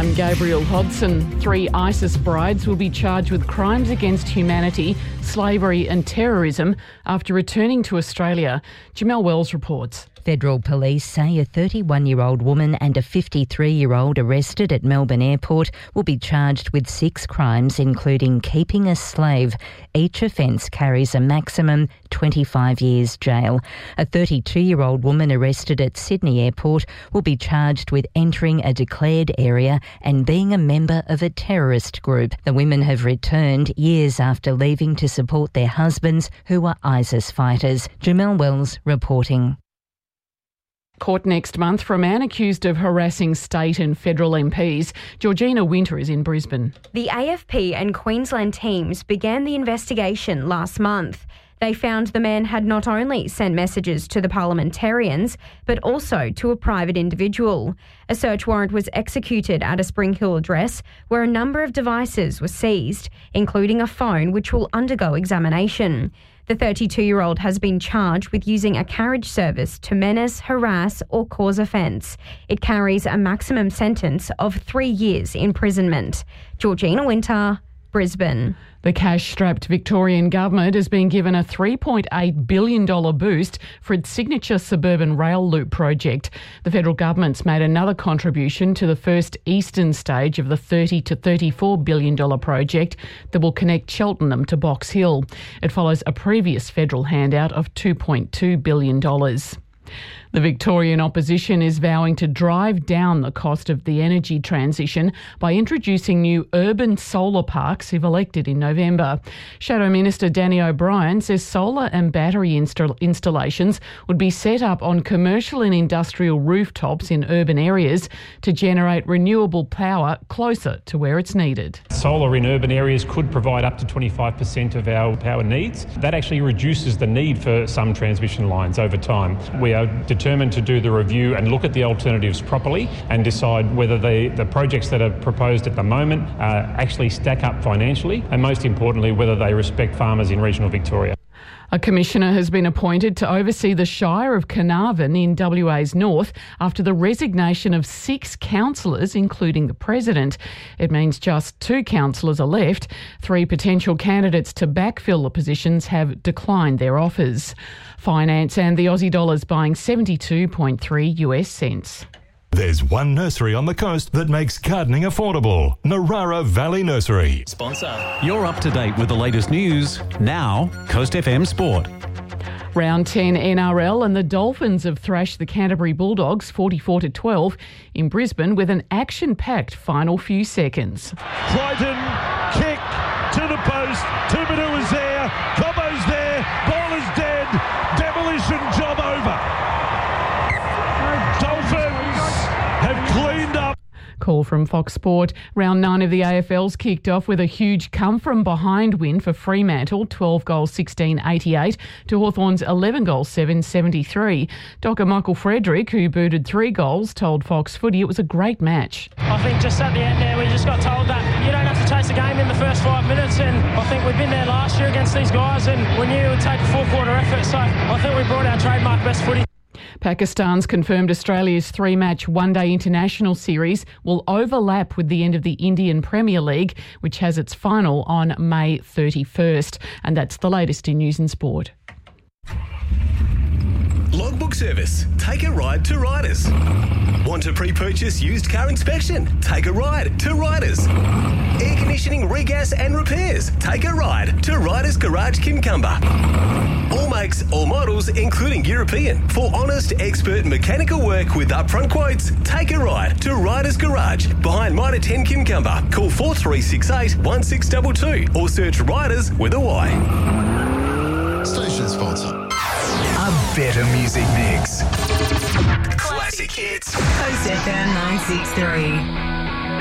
I'm Gabriel Hodson. 3 ISIS brides will be charged with crimes against humanity, slavery and terrorism after returning to Australia. Jamelle Wells reports. Federal police say a 31-year-old woman and a 53-year-old arrested at Melbourne Airport will be charged with 6 crimes, including keeping a slave. Each offence carries a maximum 25 years jail. A 32-year-old woman arrested at Sydney Airport will be charged with entering a declared area and being a member of a terrorist group. The women have returned years after leaving to support their husbands, who are ISIS fighters. Jamelle Wells reporting. Court next month for a man accused of harassing state and federal MPs. Georgina Winter is in Brisbane. The AFP and Queensland teams began the investigation last month. They found the man had not only sent messages to the parliamentarians, but also to a private individual. A search warrant was executed at a Spring Hill address where a number of devices were seized, including a phone which will undergo examination. The 32-year-old has been charged with using a carriage service to menace, harass or cause offence. It carries a maximum sentence of 3 years imprisonment. Georgina Winter, Brisbane. The cash-strapped Victorian government has been given a $3.8 billion boost for its signature suburban rail loop project. The federal government's made another contribution to the first eastern stage of the $30 to $34 billion project that will connect Cheltenham to Box Hill. It follows a previous federal handout of $2.2 billion. The Victorian opposition is vowing to drive down the cost of the energy transition by introducing new urban solar parks if elected in November. Shadow Minister Danny O'Brien says solar and battery installations would be set up on commercial and industrial rooftops in urban areas to generate renewable power closer to where it's needed. Solar in urban areas could provide up to 25% of our power needs. That actually reduces the need for some transmission lines over time. We are determined to do the review and look at the alternatives properly and decide whether the projects that are proposed at the moment actually stack up financially and, most importantly, whether they respect farmers in regional Victoria. A commissioner has been appointed to oversee the Shire of Carnarvon in WA's north after the resignation of 6 councillors, including the president. It means just 2 councillors are left. 3 potential candidates to backfill the positions have declined their offers. Finance and the Aussie dollar's buying 72.3 US cents. There's one nursery on the coast that makes gardening affordable. Narara Valley Nursery. Sponsor. You're up to date with the latest news. Now, Coast FM Sport. Round 10 NRL and the Dolphins have thrashed the Canterbury Bulldogs 44-12 in Brisbane with an action-packed final few seconds. Crichton, kick to the post. Tubidu is there. Cobbo's there. Ball is dead. Demolition job over. Have cleaned up. Call from Fox Sport. Round 9 of the AFL's kicked off with a huge come-from-behind win for Fremantle, 12 goals 16-88 to Hawthorn's 11 goals 7-73. Docker Michael Frederick, who booted 3 goals, told Fox Footy it was a great match. I think just at the end there we just got told that you don't have to chase a game in the first 5 minutes, and I think we've been there last year against these guys and we knew it would take a full-quarter effort, so I think we brought our trademark best footy. Pakistan's confirmed Australia's 3-match one-day international series will overlap with the end of the Indian Premier League, which has its final on May 31st. And that's the latest in news and sport. Logbook Service. Take a ride to Riders. Want to pre-purchase used car inspection? Take a ride to Riders. Air conditioning, regas and repairs? Take a ride to Riders Garage Kincumber. All makes, all models, including European. For honest, expert mechanical work with upfront quotes, take a ride to Riders Garage behind Mitre 10 Kincumber. Call 4368 1622 or search Riders with a Y. Station sponsor. A better music mix. Classic hits. Coast FM 963.